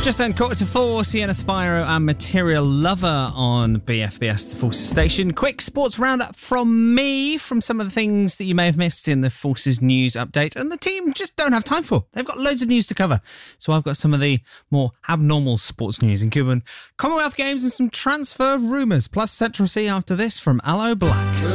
Just on 4:15, Sienna Spyro and Material Lover on BFBS, the Forces station. Quick sports roundup from me, from some of the things that you may have missed in the Forces news update, and the team just don't have time for. They've got loads of news to cover. So I've got some of the more abnormal sports news, including Commonwealth Games and some transfer rumours, plus Central C after this from Aloe Black.